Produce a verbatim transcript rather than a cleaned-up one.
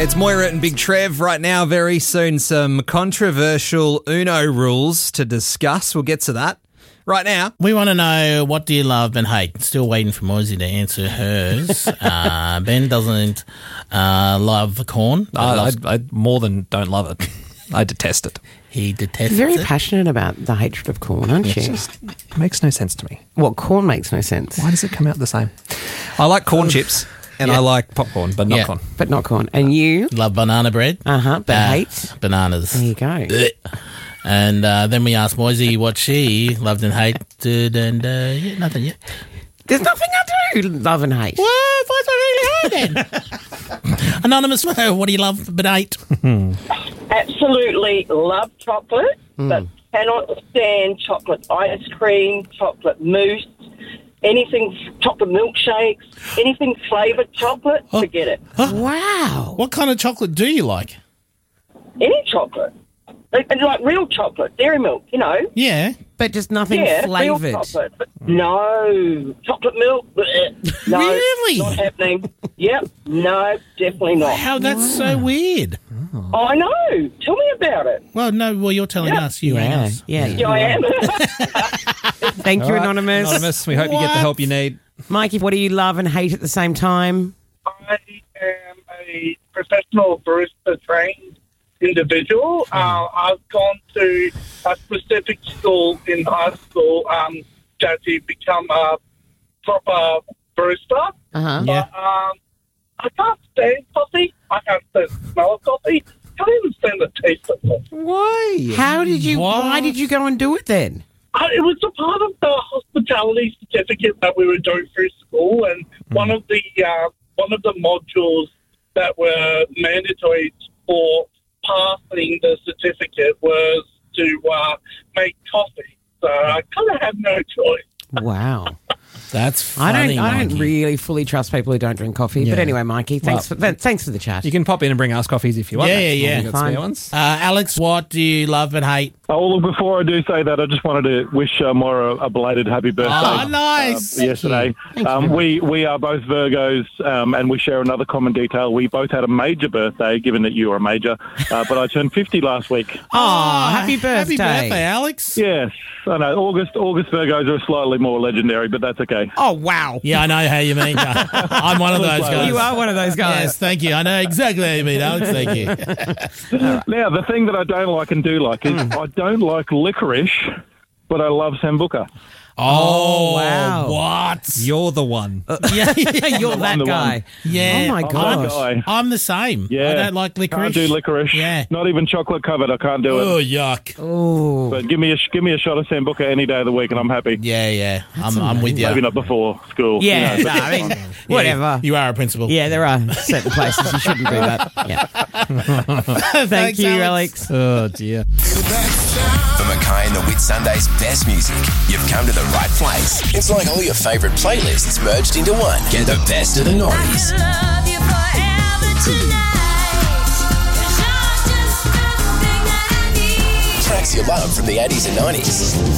It's Moira and Big Trev right now. Very soon, some controversial Uno rules to discuss. We'll get to that right now. We want to know, what do you love and hate? Still waiting for Moisey to answer hers. uh, Ben doesn't uh, love corn. I, I, I more than don't love it. I detest it. He detests You're very it. passionate about the hatred of corn, aren't It you? just makes no sense to me. What, corn makes no sense? Why does it come out the same? I like corn chips and Yeah. I like popcorn, but not Yeah. corn. But not corn. And you? Love banana bread. Uh-huh, but Uh, hate? Bananas. There you go. And uh, then we asked Moisey what she loved and hated, and uh, yeah, nothing yet. There's nothing I do love and hate. What? What's really hard then? Anonymous, what do you love but hate? Absolutely love chocolate, but cannot stand chocolate ice cream, chocolate mousse, anything, chocolate milkshakes, anything flavoured chocolate, forget it. Wow. What kind of chocolate do you like? Any chocolate. Like, and like real chocolate, dairy milk, you know. Yeah. But just nothing Yeah, real flavoured. chocolate. But no, chocolate milk, bleh. No, Really? not happening. Yep, no, definitely not. How that's so weird. Oh, I know. Tell me about it. Well, no, well, you're telling Yeah. us. You rang Yeah, us. yeah. Yeah, I am. Thank you, All right, Anonymous. Anonymous, we hope you get the help you need. Mikey, what do you love and hate at the same time? I am a professional barista trained individual. Uh, I've gone to a specific school in high school um, to actually become a proper barista. Uh-huh. Yeah. But um, I can't stand coffee. I can't stand the smell of coffee. I can't even stand the taste of coffee. Why? How did you, What? why did you go and do it then? I, it was a part of the hospitality certificate that we were doing through school, and one of the uh, one of the modules that were mandatory for passing the certificate was to uh, make coffee. So I kind of had no choice. Wow. That's I funny, don't I don't Mikey. really fully trust people who don't drink coffee. But Yeah. anyway, Mikey, thanks Well, for th- thanks for the chat. You can pop in and bring us coffees if you want. Yeah, That's yeah, all yeah. we got Fine. spare ones. Uh, Alex, what do you love and hate? Oh, well, look, before I do say that, I just wanted to wish uh, Moira a belated happy birthday. Oh, nice. uh, yesterday. Um, we we are both Virgos, um, and we share another common detail. We both had a major birthday, given that you are a major, uh, but I turned fifty last week. Oh, happy birthday. Happy birthday, Alex. Yes, I know. August August Virgos are slightly more legendary, but that's okay. Oh, wow. Yeah, I know how you mean. I'm one of those guys. You are one of those guys. Yes, thank you. I know exactly how you mean, Alex. Thank you. Now, the thing that I don't like and do like is I don't like licorice, but I love Sambuca. Oh, wow. What? You're the one. Yeah, You're that the guy. one. yeah. Oh, my I'm gosh. that guy. I'm the same. Yeah. I don't like licorice. Can't do licorice. Yeah. Not even chocolate covered. I can't do Oh, it. yuck. Oh. But give me a give me a shot of Sambuca any day of the week, and I'm happy. Yeah, yeah. I'm, I'm with you. Maybe not before school. you Yeah, know, no, but I mean, Yeah, whatever. You are a principal. Yeah, there are certain places you shouldn't do that. Yeah. Thank Thanks, you, Alex. Alex. Oh, dear. For Mackay and the Whit Sunday's best music, you've come to the right place. It's like all your favourite playlists merged into one. Get the best of the noughties. love you forever tonight. 'Cause you're just everything that I need. Tracks you love from the eighties and nineties.